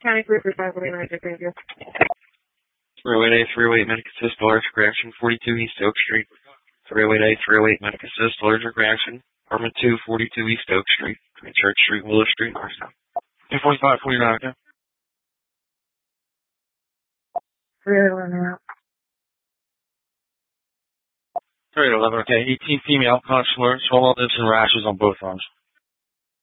County 33549, thank you. 308A, 308 Medic Assist, allergic reaction, 42 East Oak Street. 308A, 308 Medic Assist, allergic reaction, apartment 2, 42 East Oak Street. Church Street, Willow Street, Marshall. 24549, okay? 311 out. 311, okay. 18 female, consular, swollen lips and rashes on both arms.